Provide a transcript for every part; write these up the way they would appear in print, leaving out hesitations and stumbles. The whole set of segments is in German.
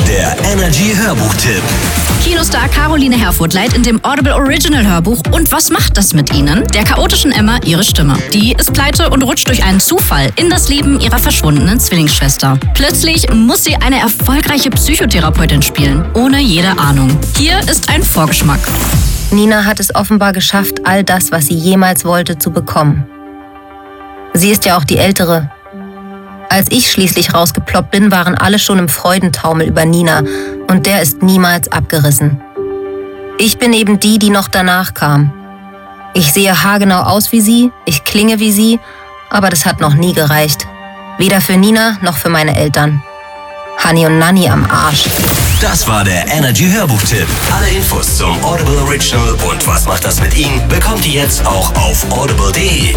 Der Energy Hörbuchtipp. Kinostar Caroline Herfurth leiht in dem Audible Original Hörbuch Und was macht das mit Ihnen? Der chaotischen Emma ihre Stimme. Die ist pleite und rutscht durch einen Zufall in das Leben ihrer verschwundenen Zwillingsschwester. Plötzlich muss sie eine erfolgreiche Psychotherapeutin spielen, ohne jede Ahnung. Hier ist ein Vorgeschmack. Nina hat es offenbar geschafft, all das, was sie jemals wollte, zu bekommen. Sie ist ja auch die Ältere. Als ich schließlich rausgeploppt bin, waren alle schon im Freudentaumel über Nina und der ist niemals abgerissen. Ich bin eben die, die noch danach kam. Ich sehe haargenau aus wie sie, ich klinge wie sie, aber das hat noch nie gereicht. Weder für Nina noch für meine Eltern. Hani und Nanni am Arsch. Das war der Energy Hörbuchtipp. Alle Infos zum Audible Original und was macht das mit Ihnen, bekommt ihr jetzt auch auf audible.de.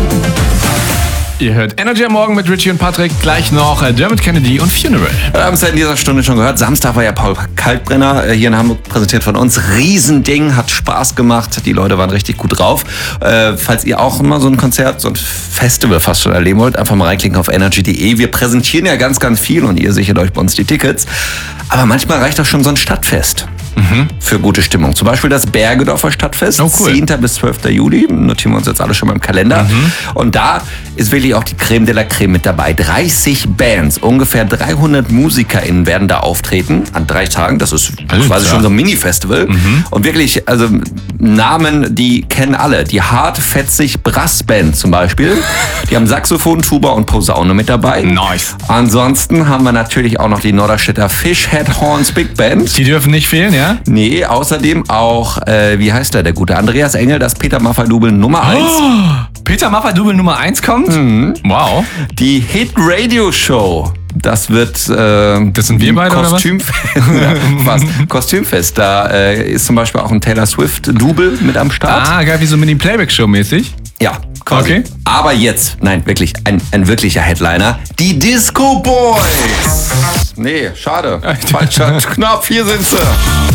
Ihr hört Energy am Morgen mit Richie und Patrick. Gleich noch Dermot Kennedy und Funeral. Wir haben es ja in dieser Stunde schon gehört. Samstag war ja Paul Kalkbrenner hier in Hamburg präsentiert von uns. Riesending, hat Spaß gemacht. Die Leute waren richtig gut drauf. Falls ihr auch immer so ein Konzert, so ein Festival fast schon erleben wollt, einfach mal reinklicken auf energy.de. Wir präsentieren ja ganz, ganz viel und ihr sichert euch bei uns die Tickets. Aber manchmal reicht auch schon so ein Stadtfest für gute Stimmung. Zum Beispiel das Bergedorfer Stadtfest, oh, cool. 10. bis 12. Juli. Notieren wir uns jetzt alle schon mal im Kalender. Und da ist wirklich auch die Creme de la Creme mit dabei. 30 Bands, ungefähr 300 MusikerInnen werden da auftreten an 3 Tagen. Das ist quasi schon so ein Mini-Festival. Und wirklich, also Namen, die kennen alle. Die Hart-Fetzig Brassband zum Beispiel. Die haben Saxophon, Tuba und Posaune mit dabei. Nice. Ansonsten haben wir natürlich auch noch die Norderstedter Fishhead Horns Big Band. Die dürfen nicht fehlen, ja? Nee, außerdem auch, wie heißt der gute Andreas Engel, das Peter Maffay-Double Nummer 1. Oh, Peter Maffay-Double Nummer 1 kommt? Wow. Die Hit Radio Show. Das wird das sind wir beide, Kostümfest. Ja, fast. Kostümfest. Da ist zum Beispiel auch ein Taylor Swift-Double mit am Start. Ah, geil, wie so Mini-Playback-Show mäßig. Ja, quasi. Okay. Aber jetzt, nein, wirklich, ein wirklicher Headliner. Die Disco Boys. Nee, schade. Falscher Knopf, hier sind sie.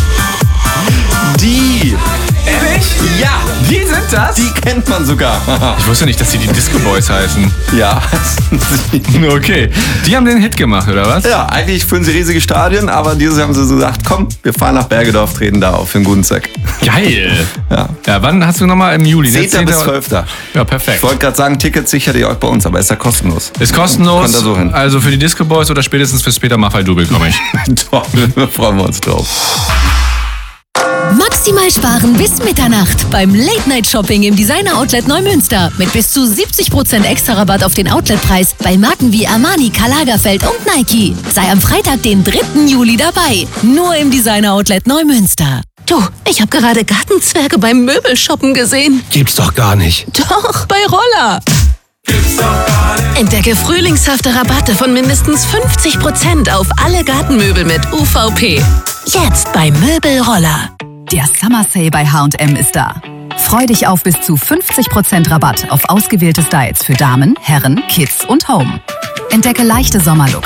Die. Ehrlich? Ja. Die sind das? Die kennt man sogar. Ich wusste nicht, dass die Disco Boys heißen. Ja. Okay. Die haben den Hit gemacht, oder was? Ja, eigentlich füllen sie riesige Stadien, aber dieses Jahr haben sie so gesagt, komm, wir fahren nach Bergedorf, treten da auf für einen guten Zweck. Geil. Ja. Ja, wann hast du nochmal im Juli? 10. bis 12. Ja, perfekt. Ich wollte gerade sagen, Tickets sichert ihr euch bei uns, aber ist ja kostenlos. Ist kostenlos. Kommt da so hin. Also für die Disco Boys oder spätestens fürs Peter Maffay-Double komme ich. Toll, da freuen wir uns drauf. Maximal sparen bis Mitternacht beim Late-Night-Shopping im Designer-Outlet Neumünster. Mit bis zu 70% extra Rabatt auf den Outletpreis bei Marken wie Armani, Karl Lagerfeld und Nike. Sei am Freitag, den 3. Juli dabei. Nur im Designer-Outlet Neumünster. Du, ich habe gerade Gartenzwerge beim Möbelshoppen gesehen. Gibt's doch gar nicht. Doch, bei Roller. Entdecke frühlingshafte Rabatte von mindestens 50% auf alle Gartenmöbel mit UVP. Jetzt bei Möbelroller. Der Summer Sale bei H&M ist da. Freu dich auf bis zu 50% Rabatt auf ausgewählte Styles für Damen, Herren, Kids und Home. Entdecke leichte Sommerlooks